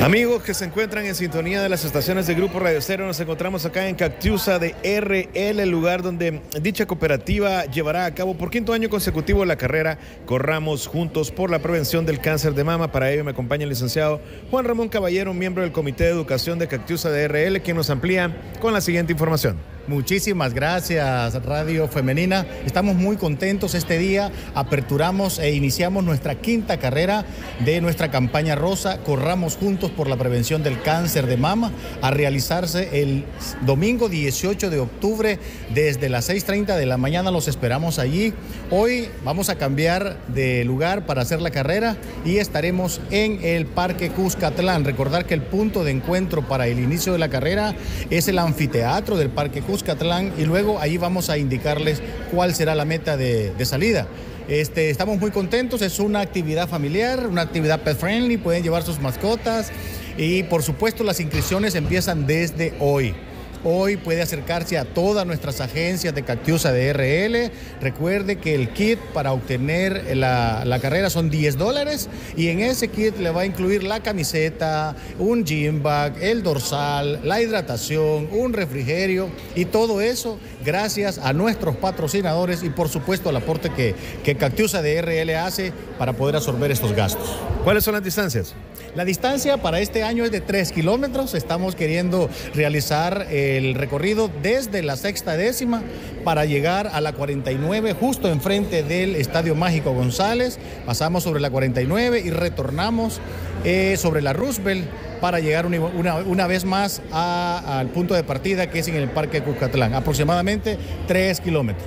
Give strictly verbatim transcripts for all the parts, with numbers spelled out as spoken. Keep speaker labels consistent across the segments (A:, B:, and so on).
A: Amigos que se encuentran en sintonía de las estaciones de Grupo Radio Estéreo, nos encontramos acá en Cactiusa de R L, el lugar donde dicha cooperativa llevará a cabo por quinto año consecutivo la carrera Corramos Juntos por la Prevención del Cáncer de Mama. Para ello me acompaña el licenciado Juan Ramón Caballero, miembro del Comité de Educación de Cactiusa de R L, quien nos amplía con la siguiente información.
B: Muchísimas gracias, Radio Femenina. Estamos muy contentos este día. Aperturamos e iniciamos nuestra quinta carrera de nuestra campaña rosa, Corramos Juntos por la Prevención del Cáncer de Mama, a realizarse el domingo dieciocho de octubre desde las seis treinta de la mañana. Los esperamos allí. Hoy vamos a cambiar de lugar para hacer la carrera y estaremos en el Parque Cuscatlán. Recordar que el punto de encuentro para el inicio de la carrera es el anfiteatro del Parque Cuscatlán. Cuscatlán, y luego ahí vamos a indicarles cuál será la meta de, de salida. Este, estamos muy contentos, es una actividad familiar, una actividad pet friendly, pueden llevar sus mascotas y por supuesto las inscripciones empiezan desde hoy. Hoy puede acercarse a todas nuestras agencias de Cactiusa de R L. Recuerde que el kit para obtener la, la carrera son diez dólares y en ese kit le va a incluir la camiseta, un gym bag, el dorsal, la hidratación, un refrigerio y todo eso gracias a nuestros patrocinadores y por supuesto al aporte que, que Cactiusa de R L hace para poder absorber estos gastos.
A: ¿Cuáles son las distancias?
B: La distancia para este año es de tres kilómetros. Estamos queriendo realizar el recorrido desde la sexta décima para llegar a la cuarenta y nueve, justo enfrente del Estadio Mágico González. Pasamos sobre la cuarenta y nueve y retornamos eh, sobre la Roosevelt para llegar una, una, una vez más a, al punto de partida, que es en el Parque Cuscatlán. Aproximadamente tres kilómetros.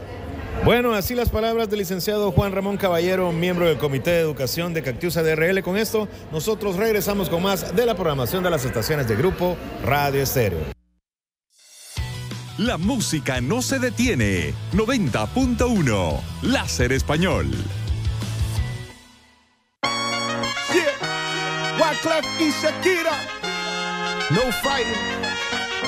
A: Bueno, así las palabras del licenciado Juan Ramón Caballero, miembro del Comité de Educación de Cactiusa de R L. Con esto, nosotros regresamos con más de la programación de las estaciones de Grupo Radio Estéreo.
C: La música no se detiene. noventa punto uno, Láser Español.
D: Yeah. Wyclef y Shakira. No fighting.